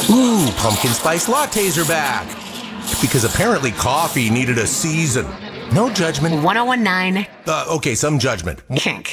Ooh, pumpkin spice lattes are back. Because apparently coffee needed a season. No judgment. 1019 Okay, some judgment. Kink.